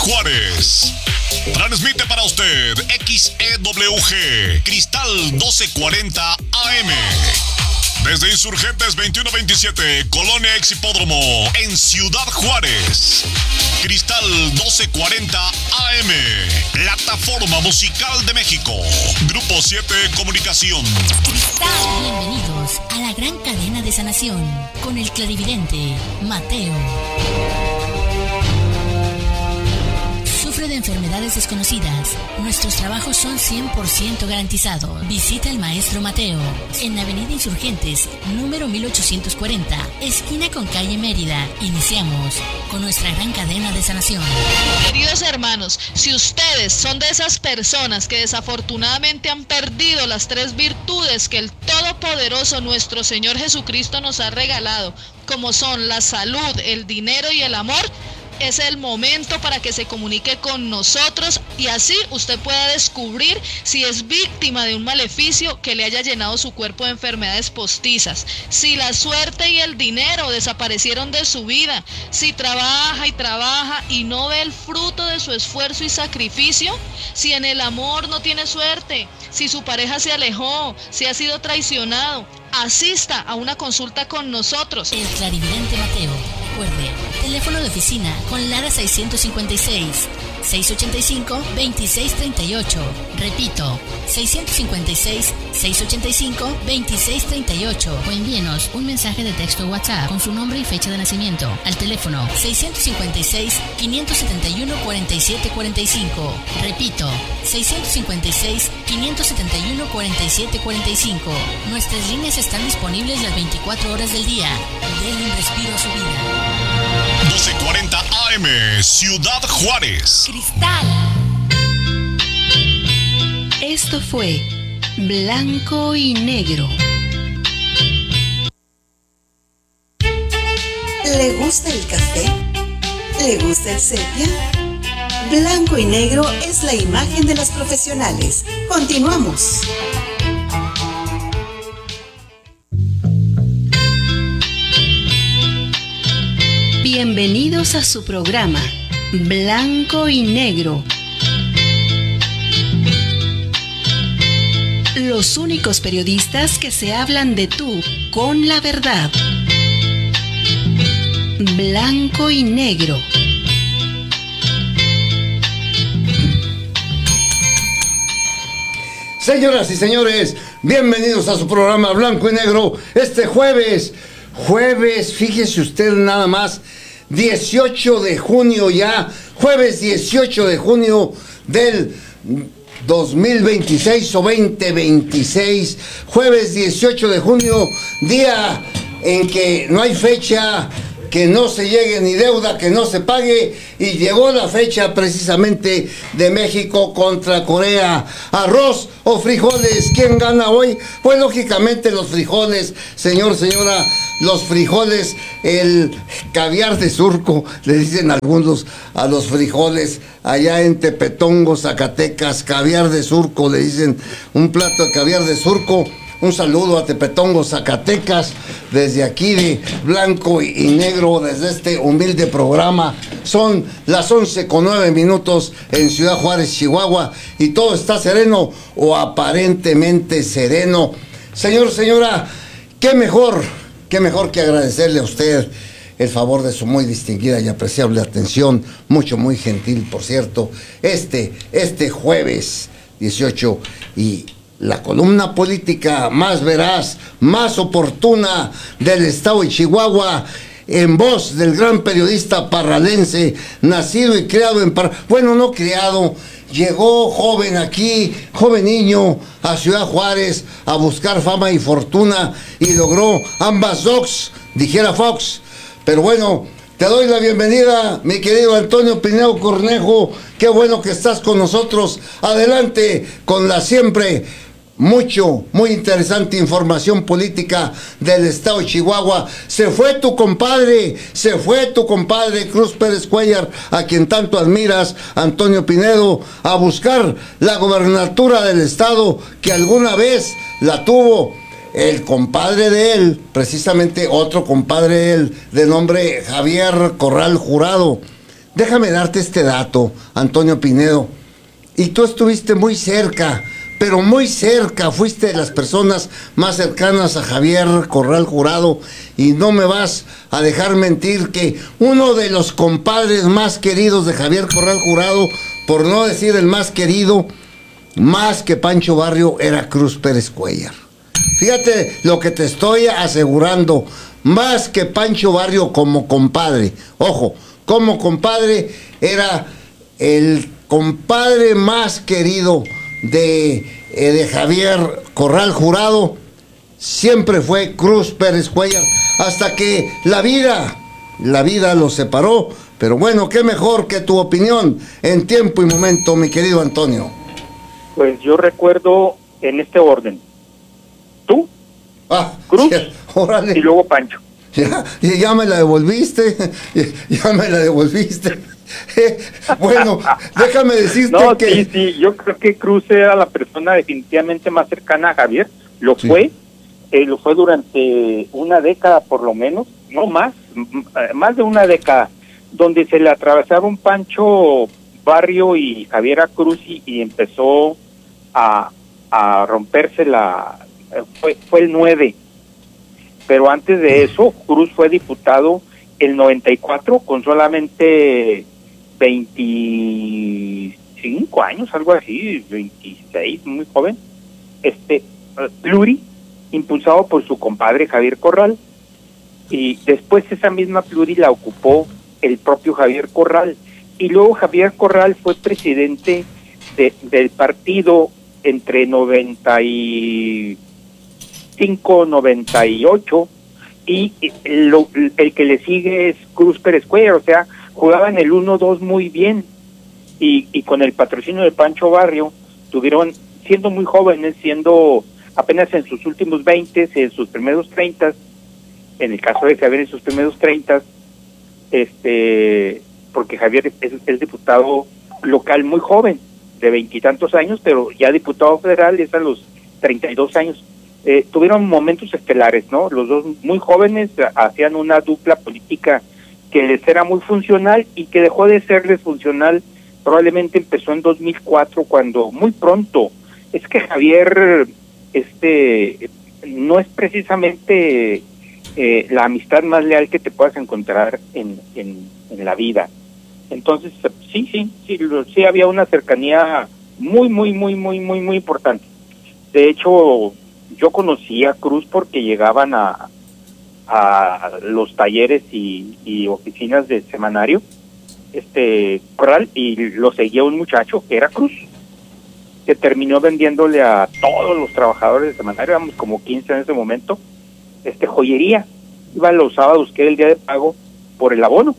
Juárez. Transmite para usted XEWG, Cristal 1240 AM. Desde Insurgentes 2127, Colonia Exhipódromo, en Ciudad Juárez. Cristal 1240 AM, Plataforma Musical de México. Grupo 7 Comunicación. Cristal. Bienvenidos a la gran cadena de sanación con el clarividente Mateo. Sufre de enfermedades desconocidas. Nuestros trabajos son 100% garantizados. Visita al maestro Mateo en Avenida Insurgentes, número 1840, esquina con calle Mérida. Iniciamos con nuestra gran cadena de sanación. Queridos hermanos, si ustedes son de esas personas que desafortunadamente han perdido las 3 virtudes que el Todopoderoso nuestro Señor Jesucristo nos ha regalado, como son la salud, el dinero y el amor, es el momento para que se comunique con nosotros y así usted pueda descubrir si es víctima de un maleficio que le haya llenado su cuerpo de enfermedades postizas, si la suerte y el dinero desaparecieron de su vida, si trabaja y no ve el fruto de su esfuerzo y sacrificio, si en el amor no tiene suerte, si su pareja se alejó, si ha sido traicionado. Asista a una consulta con nosotros. El clarividente Mateo. Recuerde, teléfono de oficina con Lara 656-685-2638. Repito, 656-685-2638. O envíenos un mensaje de texto WhatsApp con su nombre y fecha de nacimiento al teléfono 656-571-4745. Repito, 656-571-4745. Nuestras líneas están disponibles las 24 horas del día. Denle un respiro a su vida. 1240 AM, Ciudad Juárez. Cristal. Esto fue Blanco y Negro. ¿Le gusta el café? ¿Le gusta el sepia? Blanco y Negro es la imagen de los profesionales. Continuamos. Bienvenidos a su programa Blanco y Negro. Los únicos periodistas que se hablan de tú con la verdad. Blanco y Negro. Señoras y señores, bienvenidos a su programa Blanco y Negro. Este jueves, fíjese usted nada más, 18 de junio ya, jueves 18 de junio del 2026 o 2026, jueves 18 de junio, día en que no hay fecha, que no se llegue ni deuda, que no se pague, y llegó la fecha precisamente de México contra Corea. ¿Arroz o frijoles? ¿Quién gana hoy? Pues lógicamente los frijoles, señora, los frijoles, el caviar de surco, le dicen algunos a los frijoles, allá en Tepetongo, Zacatecas, caviar de surco, le dicen un plato de caviar de surco. Un saludo a Tepetongo, Zacatecas, desde aquí de Blanco y Negro, desde este humilde programa. Son las 11:09 en Ciudad Juárez, Chihuahua, y todo está sereno o aparentemente sereno. Señora, qué mejor que agradecerle a usted el favor de su muy distinguida y apreciable atención, muy gentil, por cierto, este jueves 18, y la columna política más veraz, más oportuna del estado de Chihuahua, en voz del gran periodista parralense, nacido y criado en bueno, no criado, llegó joven aquí, joven niño, a Ciudad Juárez a buscar fama y fortuna, y logró ambas dos, dijera Fox. Pero bueno, te doy la bienvenida, mi querido Antonio Pinedo Cornejo. Qué bueno que estás con nosotros. Adelante con la siempre muy interesante información política del estado de Chihuahua. Se fue tu compadre Cruz Pérez Cuellar, a quien tanto admiras, Antonio Pinedo, a buscar la gobernatura del estado que alguna vez la tuvo el compadre de él, precisamente otro compadre de él, de nombre Javier Corral Jurado. déjame darte este dato, Antonio Pinedo. Y tú estuviste muy cerca, pero muy cerca, fuiste de las personas más cercanas a Javier Corral Jurado, y no me vas a dejar mentir que uno de los compadres más queridos de Javier Corral Jurado, por no decir el más querido, más que Pancho Barrio, era Cruz Pérez Cuéllar. Fíjate lo que te estoy asegurando, más que Pancho Barrio como compadre. Ojo, como compadre era el compadre más querido de Javier Corral Jurado, siempre fue Cruz Pérez Cuéllar, hasta que la vida los separó. Pero bueno, qué mejor que tu opinión en tiempo y momento, mi querido Antonio. Pues yo recuerdo en este orden: tú, Cruz, órale. Y luego Pancho. Ya me la devolviste, ya me la devolviste. Bueno, déjame decirte que... Sí, yo creo que Cruz era la persona definitivamente más cercana a Javier, lo fue durante una década por lo menos, no más de una década, donde se le atravesaron Pancho Barrio y Javier a Cruz y empezó a romperse fue el 9. Pero antes de eso, Cruz fue diputado el 94 con solamente 25 años, algo así, 26, muy joven. Pluri, impulsado por su compadre Javier Corral, y después esa misma pluri la ocupó el propio Javier Corral, y luego Javier Corral fue presidente del partido entre 95, 98, y el que le sigue es Cruz Pérez Cuéllar. O sea, jugaban el 1-2 muy bien, y con el patrocinio de Pancho Barrio, siendo muy jóvenes, siendo apenas en sus últimos 20, en sus primeros 30, en el caso de Javier en sus primeros 30, porque Javier es diputado local muy joven, de 20 y tantos años, pero ya diputado federal es a los 32 años. Tuvieron momentos estelares, ¿no? Los dos muy jóvenes hacían una dupla política que les era muy funcional y que dejó de serles funcional. Probablemente empezó en 2004, cuando muy pronto. Es que Javier no es precisamente la amistad más leal que te puedas encontrar en la vida. Entonces, sí había una cercanía muy importante. De hecho, yo conocí a Cruz porque llegaban a los talleres y oficinas de semanario, Corral, y lo seguía un muchacho que era Cruz, que terminó vendiéndole a todos los trabajadores de semanario, éramos como 15 en ese momento, joyería. Iba los sábados, que era el día de pago, por el abono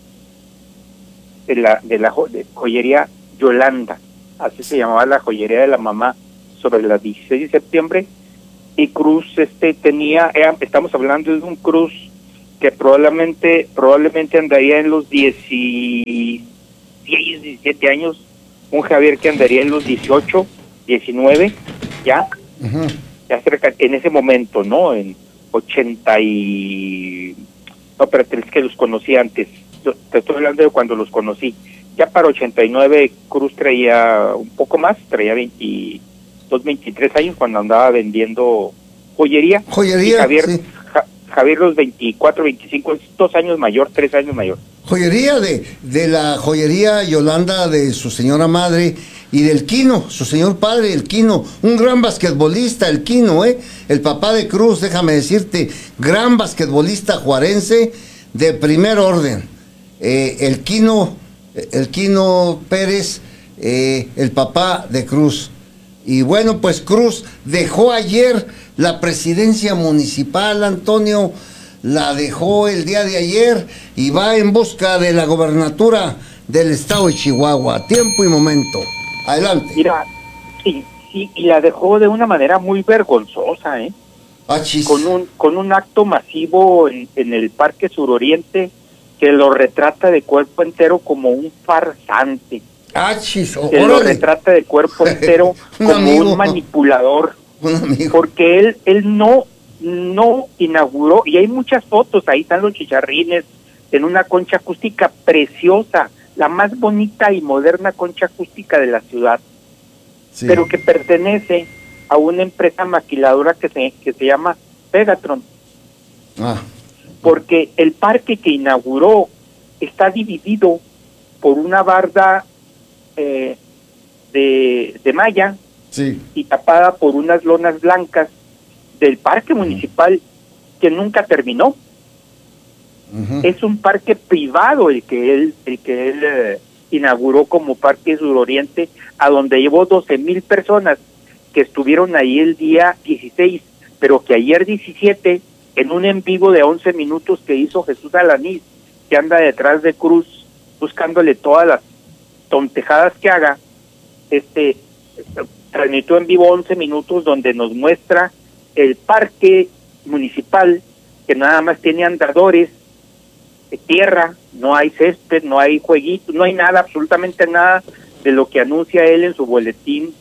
de la joyería Yolanda, así se llamaba la joyería de la mamá, sobre la 16 de septiembre, y Cruz estamos hablando de un Cruz que probablemente andaría en los 16, 17 años, un Javier que andaría en los 18, 19, ya cerca, en ese momento, ¿no? En 80 y... No, pero es que los conocí antes, te estoy hablando de cuando los conocí. Ya para 89 Cruz traía un poco más, traía 22, 23 años cuando andaba vendiendo joyería. Y Javier, sí. Javier los 24, 25, 2 años mayor, 3 años mayor. Joyería de la joyería Yolanda de su señora madre y del Quino, su señor padre, el Quino, un gran basquetbolista, el Quino, el papá de Cruz, déjame decirte, gran basquetbolista juarense de primer orden. El Quino Pérez, el papá de Cruz. Y bueno, pues Cruz dejó ayer la presidencia municipal, Antonio, la dejó el día de ayer y va en busca de la gobernatura del estado de Chihuahua. Tiempo y momento. Adelante. Mira, sí, y la dejó de una manera muy vergonzosa, con un acto masivo en el Parque Suroriente que lo retrata de cuerpo entero como un farsante. Que lo retrata de cuerpo entero como un manipulador. Porque él no inauguró, y hay muchas fotos, ahí están los chicharrines en una concha acústica preciosa, la más bonita y moderna concha acústica de la ciudad, Sí. pero que pertenece a una empresa maquiladora que se llama Pegatron, Ah, porque el parque que inauguró está dividido por una barda de malla sí. y tapada por unas lonas blancas del parque municipal que nunca terminó. Ujú. Es un parque privado el que él inauguró como Parque Suroriente, a donde llevó 12,000 personas que estuvieron ahí el día 16, pero que ayer 17, en un en vivo de 11 minutos que hizo Jesús Alanís, que anda detrás de Cruz buscándole todas las tontejadas que haga, transmitió en vivo 11 minutos donde nos muestra el parque municipal, que nada más tiene andadores, tierra, no hay césped, no hay jueguitos, no hay nada, absolutamente nada de lo que anuncia él en su boletín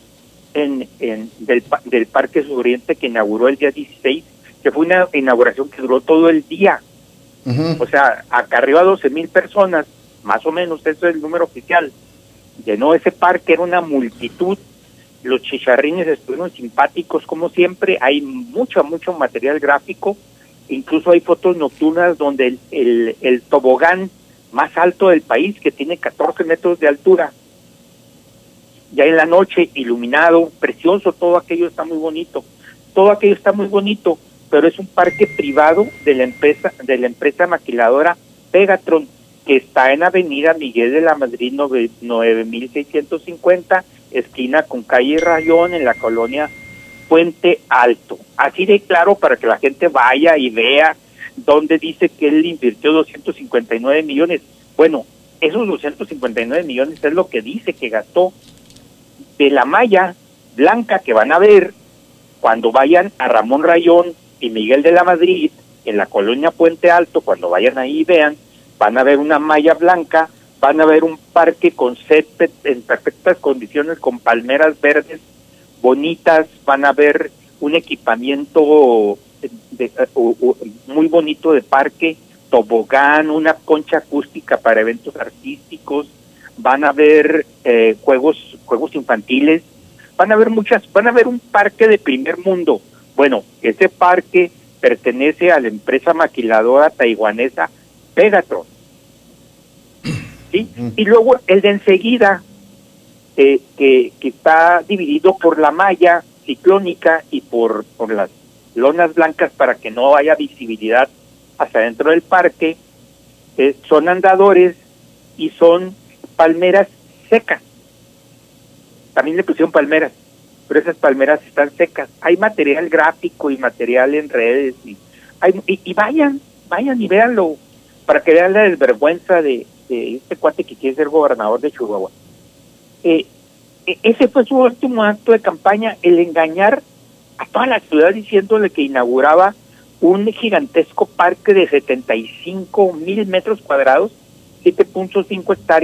del Parque Suroriente que inauguró el día 16, que fue una inauguración que duró todo el día. Ujú. O sea, acarrió a 12,000 personas, más o menos, eso es el número oficial. Llenó ese parque, era una multitud. Los chicharrines estuvieron simpáticos, como siempre. Hay mucho material gráfico. Incluso hay fotos nocturnas donde el tobogán más alto del país, que tiene 14 metros de altura, ya en la noche, iluminado, precioso, todo aquello está muy bonito. Todo aquello está muy bonito, pero es un parque privado de la empresa maquiladora Pegatron, que está en Avenida Miguel de la Madrid 9650, esquina con calle Rayón, en la colonia Puente Alto. Así de claro, para que la gente vaya y vea dónde dice que él invirtió 259 millones. Bueno, esos 259 millones es lo que dice que gastó de la malla blanca que van a ver cuando vayan a Ramón Rayón y Miguel de la Madrid, en la colonia Puente Alto. Cuando vayan ahí y vean, van a ver una malla blanca, van a ver un parque con césped en perfectas condiciones, con palmeras verdes bonitas, van a ver un equipamiento muy bonito de parque, tobogán, una concha acústica para eventos artísticos, van a ver juegos infantiles, van a ver un parque de primer mundo. Bueno, ese parque pertenece a la empresa maquiladora taiwanesa Pegatron, ¿sí? Y luego el de enseguida, que está dividido por la malla ciclónica y por las lonas blancas para que no haya visibilidad hacia dentro del parque, son andadores y son palmeras secas. También le pusieron palmeras, pero esas palmeras están secas. Hay material gráfico y material en redes, y vayan y véanlo, para que vean la desvergüenza de este cuate que quiere ser gobernador de Chihuahua. Ese fue su último acto de campaña, el engañar a toda la ciudad diciéndole que inauguraba un gigantesco parque de 75,000 metros cuadrados, 7.5 hectáreas,